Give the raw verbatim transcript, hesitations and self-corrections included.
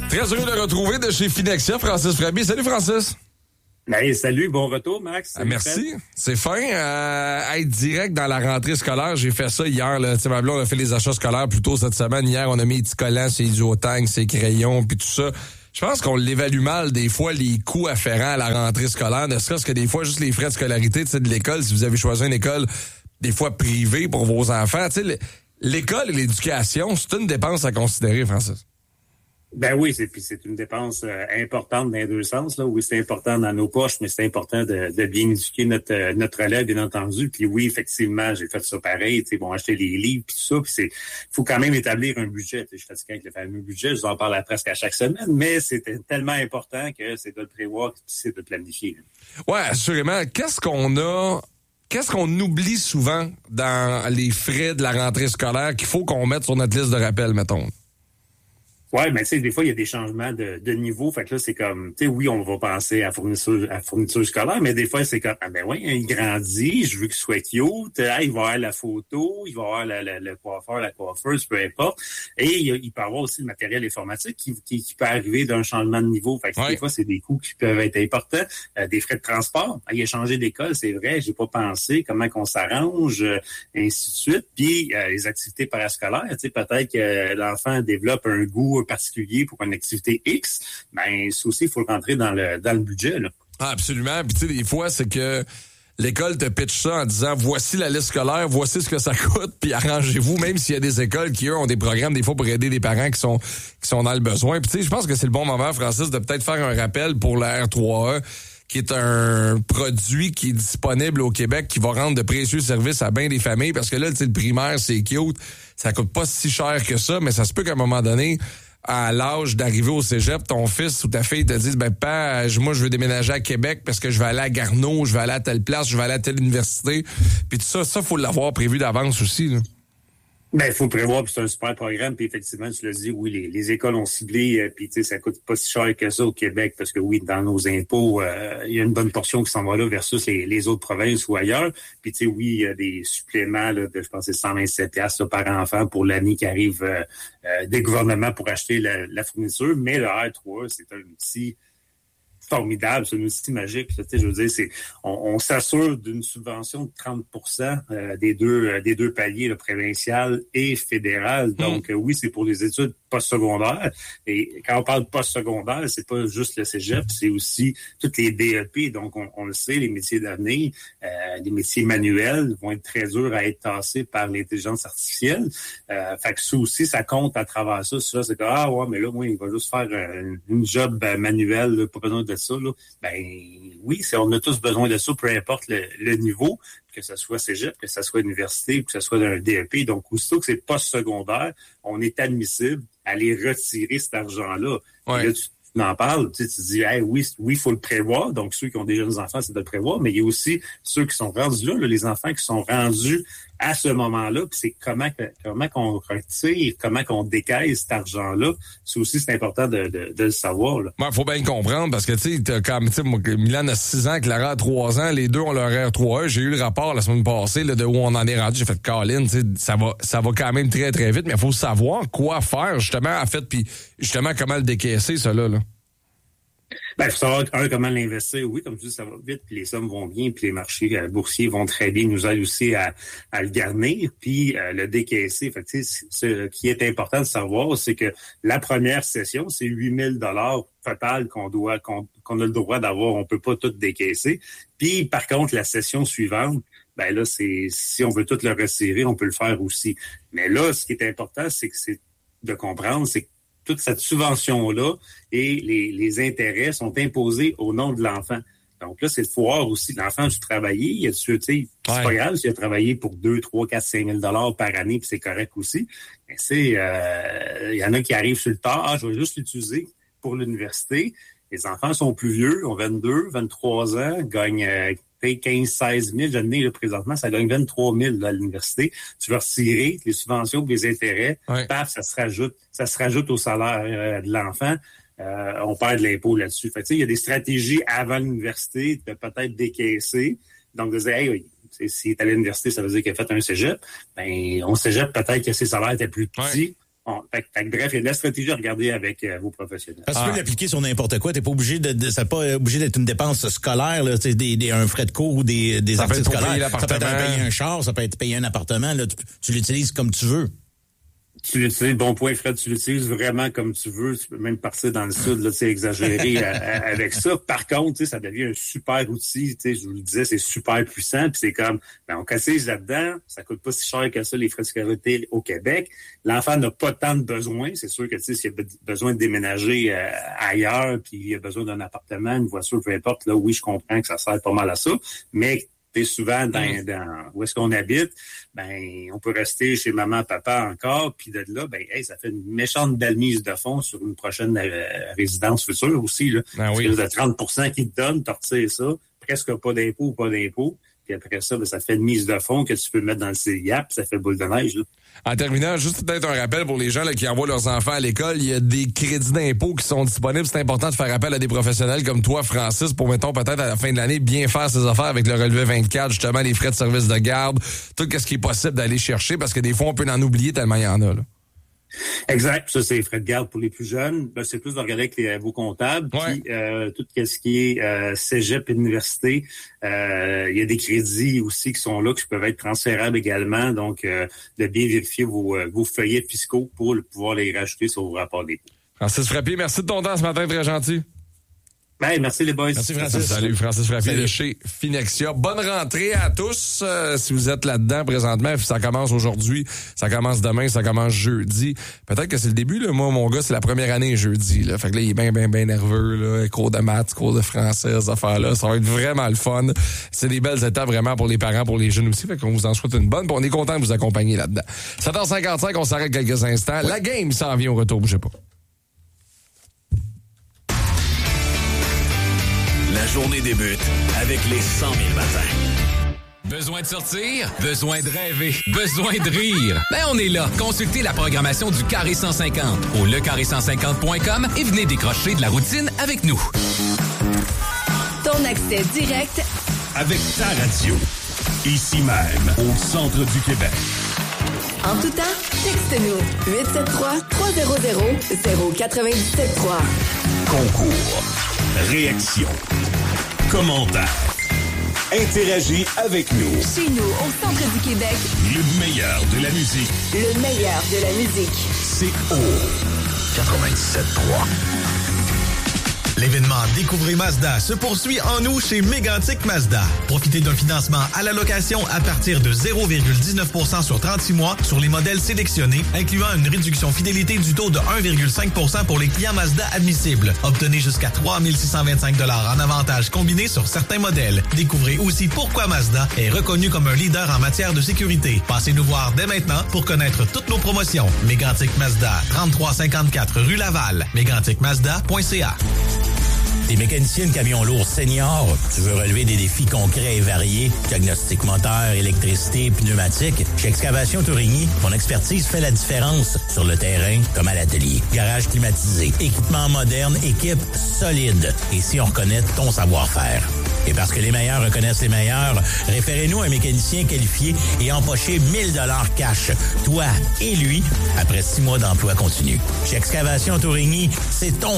Très heureux de retrouver de chez Finexia, Francis Fraby. Salut, Francis. Hey, salut, bon retour, Max. Ah, merci. C'est fin. Euh, être direct dans la rentrée scolaire, j'ai fait ça hier. Là. Tu sais, ma blonde a fait les achats scolaires plus tôt cette semaine. Hier, on a mis les petits collants, ses isotangs, ses crayons, puis tout ça. Je pense qu'on l'évalue mal, des fois, les coûts afférents à la rentrée scolaire, ne serait-ce que des fois, juste les frais de scolarité, tu sais, de l'école, si vous avez choisi une école, des fois, privée pour vos enfants. Tu sais, l'école et l'éducation, c'est une dépense à considérer, Francis. Ben oui, c'est puis c'est une dépense euh, importante dans les deux sens. Là. Oui, c'est important dans nos poches, mais c'est important de, de bien éduquer notre euh, notre relève, bien entendu. Puis oui, effectivement, j'ai fait ça pareil. Tu sais, bon, acheter les livres puis tout ça. Puis c'est, faut quand même établir un budget. Je suis fatigué avec le fameux budget. Je vous en parle à presque à chaque semaine, mais c'est tellement important que c'est de le prévoir, puis c'est de le planifier. Là. Ouais, assurément. Qu'est-ce qu'on a Qu'est-ce qu'on oublie souvent dans les frais de la rentrée scolaire qu'il faut qu'on mette sur notre liste de rappel, mettons? Ouais, mais tu sais, des fois, il y a des changements de, de niveau. Fait que là, c'est comme, tu sais, oui, on va penser à fourniture, à fourniture scolaire, mais des fois, c'est comme, ah ben oui, il grandit, je veux qu'il soit cute, ah, il va avoir la photo, il va avoir la, la, le coiffeur, la coiffeuse, peu importe. Et il, y a, il peut avoir aussi le matériel informatique qui, qui, qui peut arriver d'un changement de niveau. Fait que ouais. Des fois, c'est des coûts qui peuvent être importants. Euh, des frais de transport. Ah, il a changé d'école, c'est vrai, j'ai pas pensé comment qu'on s'arrange, euh, ainsi de suite. Puis, euh, les activités parascolaires, tu sais, peut-être que l'enfant développe un goût particulier pour une activité X, ben ça aussi, il faut le rentrer dans le dans le budget. Là. Ah, absolument. Puis tu sais, des fois, c'est que l'école te pitch ça en disant voici la liste scolaire, voici ce que ça coûte, puis arrangez-vous, même s'il y a des écoles qui, eux, ont des programmes des fois pour aider des parents qui sont qui sont dans le besoin. Puis tu sais, je pense que c'est le bon moment, Francis, de peut-être faire un rappel pour la R trois A, qui est un produit qui est disponible au Québec, qui va rendre de précieux services à bien des familles, parce que là, tu sais, le primaire, c'est cute, ça coûte pas si cher que ça, mais ça se peut qu'à un moment donné, à l'âge d'arriver au cégep, ton fils ou ta fille te dise, ben, pas, moi, je veux déménager à Québec parce que je vais aller à Garneau, je vais aller à telle place, je vais aller à telle université. Puis tout ça, ça, faut l'avoir prévu d'avance aussi, là. Ben, il faut prévoir, puis c'est un super programme, puis effectivement, tu l'as dit, oui, les, les écoles ont ciblé, euh, puis tu sais, ça coûte pas si cher que ça au Québec, parce que oui, dans nos impôts, euh, il y a une bonne portion qui s'en va là versus les, les autres provinces ou ailleurs. Puis tu sais, oui, il y a des suppléments là, de, je pense, c'est cent vingt-sept piastres par enfant pour l'année qui arrive euh, euh, des gouvernements pour acheter la, la fourniture, mais le R trois, c'est un outil formidable, c'est un outil magique. Tu sais, je veux dire, c'est on, on s'assure d'une subvention de trente pour cent euh, des deux euh, des deux paliers, le provincial et fédéral. Donc mmh. euh, oui, c'est pour les études postsecondaires. Et quand on parle de postsecondaire, c'est pas juste le cégep, c'est aussi toutes les D E P. Donc on, on le sait, les métiers d'avenir, euh, les métiers manuels vont être très durs à être tassés par l'intelligence artificielle. Euh, fait que ça aussi, ça compte à travers ça. Ça, c'est que ah ouais, mais là, moi, il va juste faire euh, une job euh, manuelle, là, pas besoin de ça, là. Ben oui, c'est, on a tous besoin de ça, peu importe le, le niveau, que ce soit cégep, que ce soit université, que ce soit d'un D E P. Donc, aussitôt que c'est post-secondaire, on est admissible à aller retirer cet argent-là. Ouais. Et là, tu en parles, tu sais, tu dis, hey, oui, oui, il faut le prévoir. Donc, ceux qui ont des jeunes enfants, c'est de le prévoir. Mais il y a aussi ceux qui sont rendus là, là les enfants qui sont rendus à ce moment-là. Puis c'est comment, comment qu'on retire, comment qu'on décaisse cet argent-là. C'est aussi, c'est important de, de, de le savoir. Il ouais, faut bien le comprendre parce que, tu sais, t'as comme, tu sais, Milan a six ans, Clara a trois ans. Les deux ont leur R trois A. J'ai eu le rapport la semaine passée là, de où on en est rendu. J'ai fait, Colin, tu sais, ça va, ça va quand même très, très vite. Mais il faut savoir quoi faire, justement, en fait, puis justement, comment le décaisser, ça là. là. Ben, il faut savoir, un, comment l'investir. Oui, comme tu dis, ça va vite, puis les sommes vont bien, puis les marchés euh, boursiers vont très bien, nous aident aussi à, à le garnir, puis euh, le décaisser. Fait que, ce qui est important de savoir, c'est que la première session, c'est huit mille dollars total qu'on doit, qu'on, qu'on a le droit d'avoir. On peut pas tout décaisser. Puis, par contre, la session suivante, ben là, c'est si on veut tout le retirer, on peut le faire aussi. Mais là, ce qui est important, c'est que c'est de comprendre, c'est que toute cette subvention-là et les, les intérêts sont imposés au nom de l'enfant. Donc là, c'est de voir aussi l'enfant du travailler. Il a, tu sais, c'est ouais. pas grave s'il a travaillé pour deux, trois, quatre, cinq mille dollars par année, puis c'est correct aussi. Mais c'est, euh, il y en a qui arrivent sur le tard. Ah, je vais juste l'utiliser pour l'université. Les enfants sont plus vieux, ont vingt-deux, vingt-trois ans, gagnent euh, quinze, seize mille. J'en ai là, présentement, ça gagne vingt-trois mille là, à l'université. Tu vas retirer les subventions, les intérêts, ouais. paf, ça se rajoute, ça se rajoute au salaire euh, de l'enfant. Euh, on perd de l'impôt là-dessus. Fait que, tu sais, il y a des stratégies avant l'université de peut-être décaisser. Donc, de dire, hey, s'il est à l'université, ça veut dire qu'il a fait un cégep. Ben, on cégep, peut-être que ses salaires étaient plus petits. Ouais. On, fait, fait, bref, il y a de la stratégie à regarder avec euh, vos professionnels. Parce que tu ah. peux l'appliquer sur n'importe quoi. T'es pas obligé de, de c'est pas obligé d'être une dépense scolaire, là, des, des, un frais de cours ou des, des articles scolaires. Ça peut être payer un char, ça peut être payer un appartement. Là, tu, tu l'utilises comme tu veux. Tu l'utilises, bon point, Fred, tu l'utilises vraiment comme tu veux. Tu peux même partir dans le sud, là, tu sais, exagérer à, à, avec ça. Par contre, tu sais, ça devient un super outil. Tu sais, je vous le disais, c'est super puissant. Puis c'est comme, ben, on cotise là-dedans. Ça coûte pas si cher que ça, les frais de scolarité au Québec. L'enfant n'a pas tant de besoins. C'est sûr que, tu sais, s'il a besoin de déménager euh, ailleurs, puis il a besoin d'un appartement, une voiture, peu importe, là, oui, je comprends que ça sert pas mal à ça. Mais t'es souvent dans, dans où est-ce qu'on habite, ben on peut rester chez maman, papa encore, puis de là, ben hey, ça fait une méchante belle mise de fonds sur une prochaine euh, résidence future aussi là. Ah oui. Parce que de trente pour cent qu'ils te donnent, tu retires ça, presque pas d'impôt ou pas d'impôt. Puis après ça, ben, ça fait une mise de fonds que tu peux mettre dans le C I A P, puis ça fait boule de neige. Là. En terminant, juste peut-être un rappel pour les gens là, qui envoient leurs enfants à l'école, il y a des crédits d'impôt qui sont disponibles. C'est important de faire appel à des professionnels comme toi, Francis, pour, mettons, peut-être à la fin de l'année, bien faire ses affaires avec le relevé vingt-quatre, justement, les frais de service de garde, tout ce qui est possible d'aller chercher, parce que des fois, on peut en oublier tellement il y en a. Là. Exact. Ça, c'est les frais de garde pour les plus jeunes. Ben, c'est plus de regarder avec les, vos comptables. Ouais. Puis, euh, tout ce qui est euh, cégep et université, euh, il y a des crédits aussi qui sont là, qui peuvent être transférables également. Donc, euh, de bien vérifier vos, vos feuillets fiscaux pour pouvoir les rajouter sur vos rapports d'impôt. Francis Frappier, merci de ton temps ce matin, très gentil. Ben, merci les boys. Merci Francis. Salut Francis Frappier Salut. de chez Finexia. Bonne rentrée à tous. Euh, si vous êtes là-dedans présentement, ça commence aujourd'hui, ça commence demain, ça commence jeudi. Peut-être que c'est le début. Là. Moi, mon gars, c'est la première année jeudi. Là. Fait que là, il est bien, bien, bien nerveux. Là. Cours de maths, cours de français, ces affaires-là. Ça va être vraiment le fun. C'est des belles étapes vraiment pour les parents, pour les jeunes aussi. Fait qu'on vous en souhaite une bonne. Puis on est content de vous accompagner là-dedans. sept heures cinquante-cinq, on s'arrête quelques instants. La game s'en vient au retour. Bougez pas. La journée débute avec les cent mille matins. Besoin de sortir? Besoin de rêver? Besoin de rire? Ben on est là. Consultez la programmation du Carré cent cinquante au le carré cent cinquante point com et venez décrocher de la routine avec nous. Ton accès direct Avec ta radio. Ici même, au centre du Québec. en tout temps. Texte-nous huit sept trois, trois zéro zéro, zéro neuf sept trois. Concours. Réaction. Commentaires. Interagis avec nous. Chez nous, au centre du Québec, Le meilleur de la musique. le meilleur de la musique. C'est au quatre-vingt-dix-sept trois. L'événement Découvrez Mazda se poursuit en août chez Mégantic Mazda. Profitez d'un financement à la location à partir de zéro virgule dix-neuf pour cent sur trente-six mois sur les modèles sélectionnés, incluant une réduction fidélité du taux de un virgule cinq pour cent pour les clients Mazda admissibles. Obtenez jusqu'à trois mille six cent vingt-cinq dollars en avantages combinés sur certains modèles. Découvrez aussi pourquoi Mazda est reconnu comme un leader en matière de sécurité. Passez nous voir dès maintenant pour connaître toutes nos promotions. Mégantic Mazda, trente-trois cinquante-quatre rue Laval, mégantic mazda point c a. T'es mécanicien de camion lourd senior, tu veux relever des défis concrets et variés, diagnostic moteur, électricité, pneumatique. Chez Excavation Tourigny, ton expertise fait la différence sur le terrain comme à l'atelier. Garage climatisé, équipement moderne, équipe solide. Et si on reconnaît ton savoir-faire. Et parce que les meilleurs reconnaissent les meilleurs, référez-nous à un mécanicien qualifié et empochez mille dollars cash, toi et lui, après six mois d'emploi continu. Chez Excavation Tourigny, c'est ton